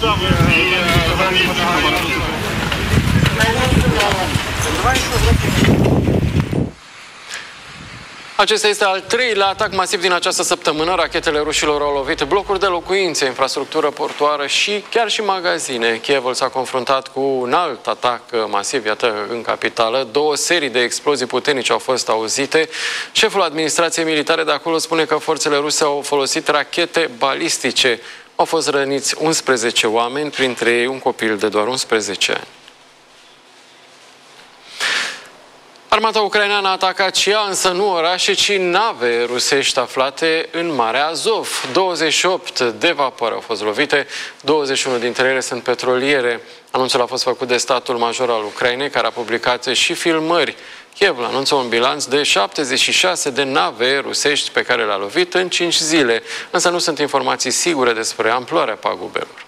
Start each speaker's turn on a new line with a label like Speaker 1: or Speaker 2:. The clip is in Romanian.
Speaker 1: Acesta este al treilea atac masiv din această săptămână. Rachetele rușilor au lovit blocuri de locuințe, infrastructură portoară și chiar și magazine. Kievul s-a confruntat cu un alt atac masiv, iată, în capitală. 2 serii de explozii puternice au fost auzite. Șeful administrației militare de acolo spune că forțele ruse au folosit rachete balistice. Au fost răniți 11 oameni, printre ei un copil de doar 11 ani. Armata ucraineană a atacat și ea, însă nu orașe, ci nave rusești aflate în Marea Azov. 28 de vapoare au fost lovite, 21 dintre ele sunt petroliere. Anunțul a fost făcut de statul major al Ucrainei, care a publicat și filmări. Kievul anunță un bilanț de 76 de nave rusești pe care le-a lovit în 5 zile, însă nu sunt informații sigure despre amploarea pagubelor.